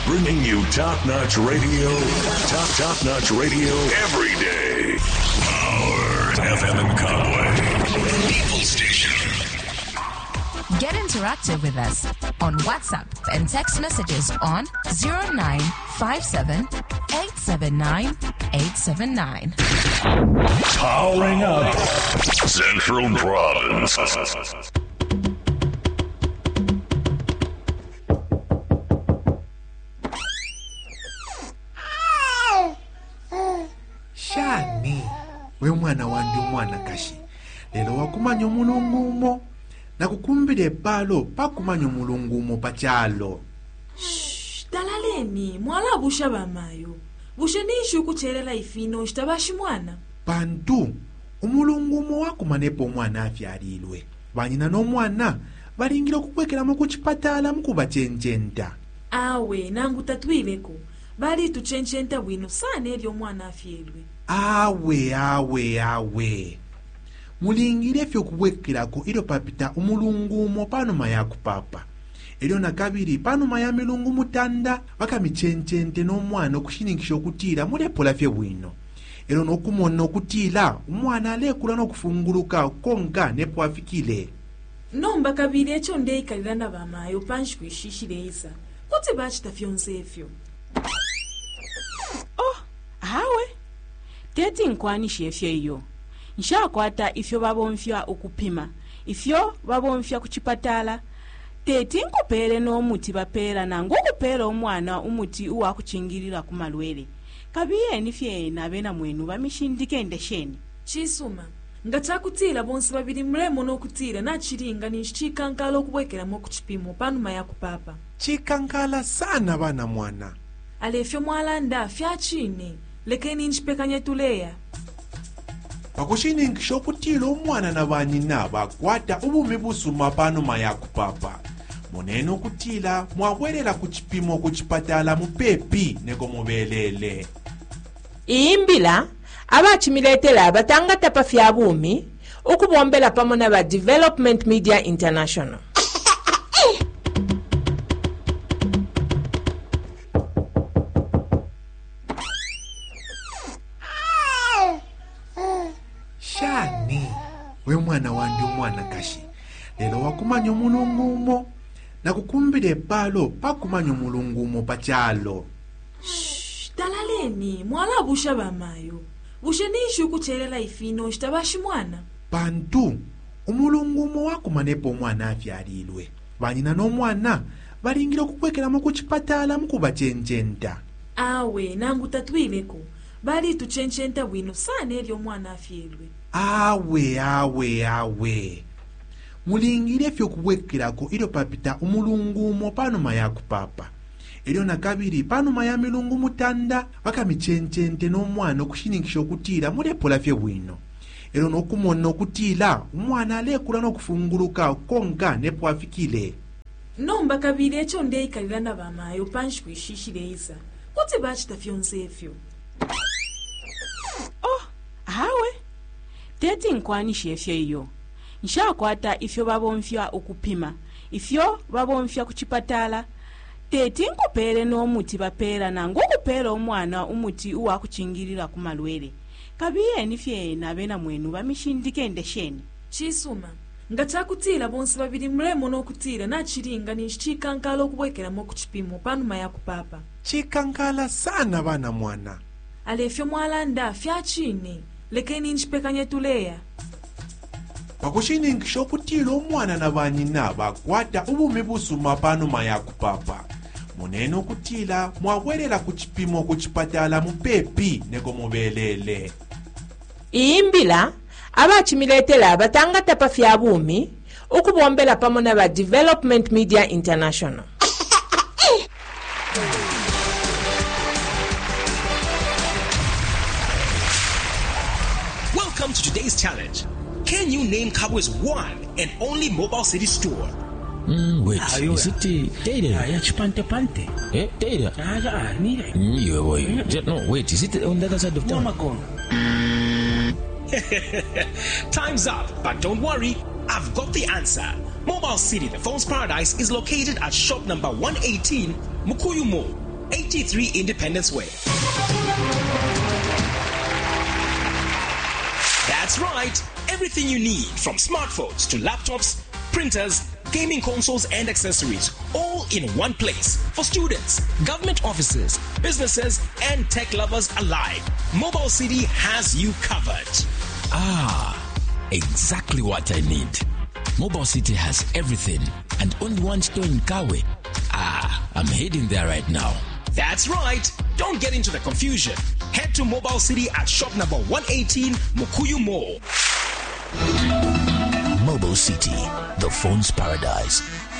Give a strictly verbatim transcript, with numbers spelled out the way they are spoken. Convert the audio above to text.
Bringing you top-notch radio, top, top-notch radio every day. Power F M and Conway. People Station. Get interactive with us on WhatsApp and text messages on zero nine five seven, eight seven nine, eight seven nine. Powering up Central Province. Shani, we mwana wandi mwana kashi. Lelo wakumanya mulungumo. Na kukumbile palo pakumanya mulungumo pachalo. Shh, talaleni, mwala busha bamayo. Busha nishu kuchelela ifino shtabashi mwana. Pantu, umulungumo wakumanepo mwana afyarilwe. Banyina no mwana, balingilo kukwekela mukuchipatala mukuba chenchenta. Awe, nangu tatuileko. Bali tu chenchenta wino sana elio mwana afyelwe. Awe, awe, awe. Mulingire fyo kuwekirako ilo papita umulungumo panuma yaku papa. Ilo nakabiri panuma ya milungu mutanda waka michenchente no mwana okushinikisha okutira mulepola fye bwino. Ilo nokumona okutira umwana alekula nokufunguluka konga nepo afikile. Nomba kabiri echo ndeikalira na bamayo panshi kwishishireza. Kuti bachita fyonse efyo. Oh, hawe. Teti nkwanishe efyo iyo. Nshakwata ifyo babonfya okupima. Ifyo babonfya kuchipatala. Teti nkupere n'omuti bapera nango kupera omwana umuti uwa kuchingirira kumalwere. Kabiye nifye nabena mwenu bamishindike ndesheni. Chisuma, ngachakutira bonsi babiri mremo n'okutira na chiringa nishikankala okubwekera mu kuchipimo panuma ya kupapa. Chikankala sana bana mwana. Alefyo mwalanda fya chine. Lekeni nchipekanye tuleya. Pakushinikisha okutira omwana na banyina bakwata ubumi busuma panuma yaku papa. Munene okutira mwabwerera kuchipimo kuchipatala mupepi neko mubelele. Iimbila abachimiletela abatangata pa fya bumi okubombela pamona ba Development Media International. Shani, we mwana wandi mwana kashi. Lelo wakumanya mulungumo. Na kukumbile palo pakumanya mulungumo pachalo. Shh, talaleni, mwala busha bamayo. Busha nishu kuchelela ifino shtabashi mwana. Pantu, umulungumo wakumanepo mwana afyarilwe. Banyina no mwana, balingilo kukwekela mukuchipatala mukuba chenchenta. Awe, nangu tatuileko. Bali tu chenchenta wino sana elio mwana afyelwe. Awe, awe, awe. Mulingire fyo kuwekirako ilo papita umulungumo panuma yaku papa. Ilo nakabiri panuma ya milungu mutanda waka michenchente no mwana okushinikisha okutira mulepola fye bwino. Ilo nokumona okutira umwana alekula nokufunguluka konga nepo afikile. Nomba kabiri echo ndeikalira na bamayo panshi kwishishireza. Kuti bachita fyonse efyo. Oh, hawe. Teti nkwanishe efyo iyo. Nshakwata ifyo babonfya okupima. Ifyo babonfya kuchipatala. Teti nkupere n'omuti bapera nango kupera omwana umuti uwa kuchingirira kumalwere. Kabiye nifye nabena mwenu bamishindike ndesheni. Chisuma, ngachakutira bonsi babiri mremo n'okutira na chiringa nishikankala okubwekera mu kuchipimo panuma ya kupapa. Chikankala sana bana mwana. Alefyo mwalanda fya chine. Lekeni nchipekanye tuleya. Pakushinikisha okutira omwana na banyina bakwata ubumi busuma panuma yaku papa. Munene okutira mwabwerera kuchipimo kuchipatala mupepi neko mubelele. Iimbila abachimiletela abatangata pa fya bumi okubombela pamona ba Development Media International. Welcome to today's challenge. Can you name Kabwe's one and only Mobile City store? Mm, wait, Ayo, is it the Data? Aya chipante pante. Eh, Data? Aya, ni. Mm, yeah, wait. Just, no, wait, is it on the other side of town? Wamagon. Time's up, but don't worry. I've got the answer. Mobile City, the phone's paradise, is located at shop number one eighteen, Mukuyu Mall. eighty-three Independence Way. That's right. Everything you need, from smartphones to laptops, printers, gaming consoles and accessories, all in one place. For students, government offices, businesses and tech lovers alike, Mobile City has you covered. Ah, exactly what I need. Mobile City has everything and only one store in Kawe. Ah, I'm heading there right now. That's right. Don't get into the confusion. Head to Mobile City at shop number one eighteen Mukuyu Mall. Mobile City, the phone's paradise.